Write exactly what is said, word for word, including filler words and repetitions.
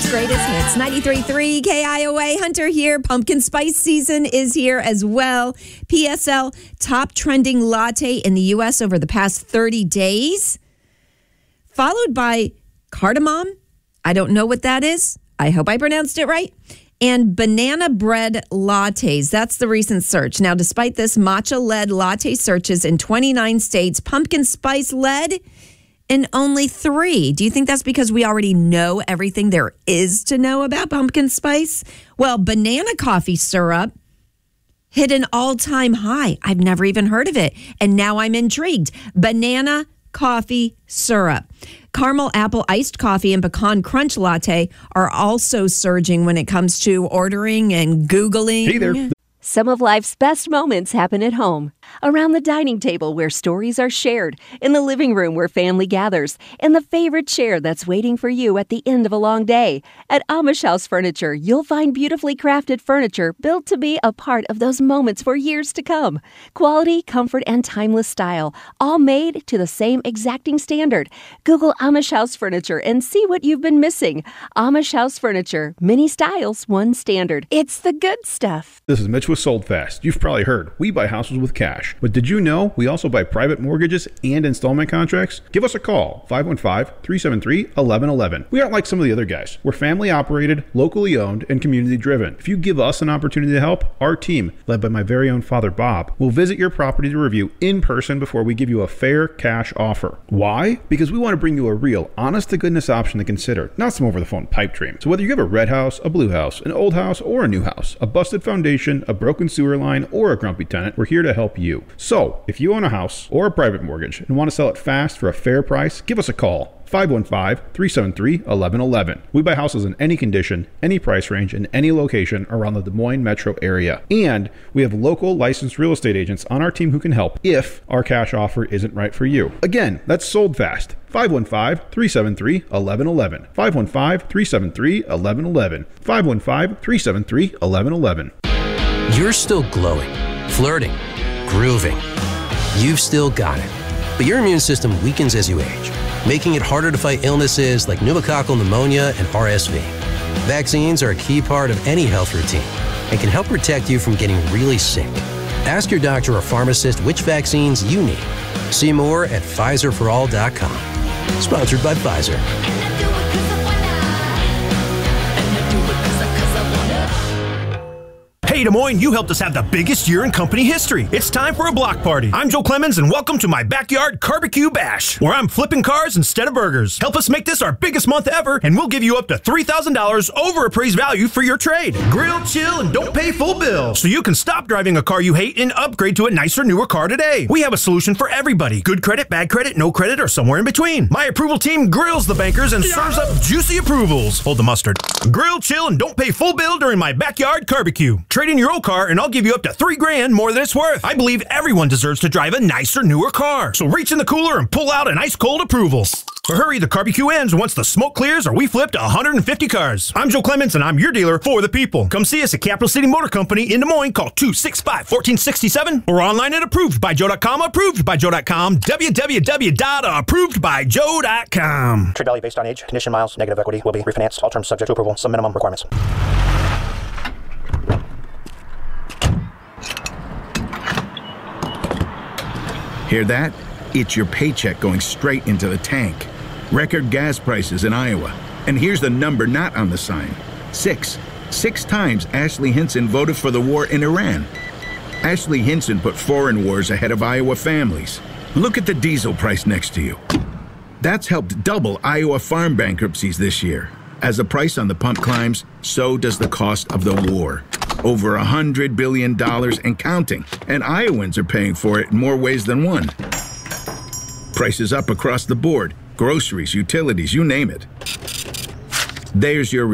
America's greatest hits. ninety-three point three K I O A. Hunter here. Pumpkin spice season is here as well. P S L, top trending latte in the U S over the past thirty days. Followed by cardamom. I don't know what that is. I hope I pronounced it right. And banana bread lattes. That's the recent search. Now, despite this, matcha-led latte searches in twenty-nine states, pumpkin spice led in only three. Do you think that's because we already know everything there is to know about pumpkin spice? Well, banana coffee syrup hit an all-time high. I've never even heard of it. And now I'm intrigued. Banana coffee syrup. Caramel apple iced coffee and pecan crunch latte are also surging when it comes to ordering and Googling. Hey there. Some of life's best moments happen at home. Around the dining table where stories are shared, in the living room where family gathers, in the favorite chair that's waiting for you at the end of a long day. At Amish House Furniture, you'll find beautifully crafted furniture built to be a part of those moments for years to come. Quality, comfort, and timeless style, all made to the same exacting standard. Google Amish House Furniture and see what you've been missing. Amish House Furniture, many styles, one standard. It's the good stuff. This is Mitch with Sold Fast. You've probably heard we buy houses with cash. But did you know we also buy private mortgages and installment contracts? Give us a call, five one five, three seven three, one one one one. We aren't like some of the other guys. We're family operated, locally owned, and community driven. If you give us an opportunity to help, our team, led by my very own father Bob, will visit your property to review in person before we give you a fair cash offer. Why? Because we want to bring you a real, honest to goodness option to consider, not some over the phone pipe dream. So whether you have a red house, a blue house, an old house, or a new house, a busted a a broken sewer line, or a grumpy tenant, we're here to help you. So, if you own a house or a private mortgage and want to sell it fast for a fair price, give us a call. five one five, three seven three, one one one one. We buy houses in any condition, any price range, and any location around the Des Moines metro area. And we have local licensed real estate agents on our team who can help if our cash offer isn't right for you. Again, that's Sold Fast. five one five, three seven three, one one one one. five one five, three seven three, one one one one. five one five, three seven three, one one one one. You're still glowing, flirting, grooving. You've still got it. But your immune system weakens as you age, making it harder to fight illnesses like pneumococcal pneumonia and R S V. Vaccines are a key part of any health routine and can help protect you from getting really sick. Ask your doctor or pharmacist which vaccines you need. See more at Pfizer for all dot com. Sponsored by Pfizer. Hey Des Moines, you helped us have the biggest year in company history. It's time for a block party. I'm Joe Clemens and welcome to my backyard barbecue bash, where I'm flipping cars instead of burgers. Help us make this our biggest month ever and we'll give you up to three thousand dollars over appraised value for your trade. Grill, chill, and don't pay full bill, so you can stop driving a car you hate and upgrade to a nicer, newer car today. We have a solution for everybody. Good credit, bad credit, no credit, or somewhere in between. My approval team grills the bankers and serves up juicy approvals. Hold the mustard. Grill, chill, and don't pay full bill during my backyard barbecue. Trade in your old car and I'll give you up to three grand more than it's worth. I believe everyone deserves to drive a nicer, newer car. So reach in the cooler and pull out an ice cold approval. But hurry, the barbecue ends once the smoke clears or we flipped one hundred fifty cars. I'm Joe Clemens and I'm your dealer for the people. Come see us at Capital City Motor Company in Des Moines. Call two six five, one four six seven or online at approved by joe dot com. approved by joe dot com. w w w dot approved by joe dot com. Trade value based on age, condition, miles, negative equity will be refinanced. All terms subject to approval. Some minimum requirements. Hear that? It's your paycheck going straight into the tank. Record gas prices in Iowa. And here's the number not on the sign. Six. Six times Ashley Hinson voted for the war in Iran. Ashley Hinson put foreign wars ahead of Iowa families. Look at the diesel price next to you. That's helped double Iowa farm bankruptcies this year. As the price on the pump climbs, so does the cost of the war. Over a hundred billion dollars and counting, and Iowans are paying for it in more ways than one. Prices up across the board, groceries, utilities, you name it. There's your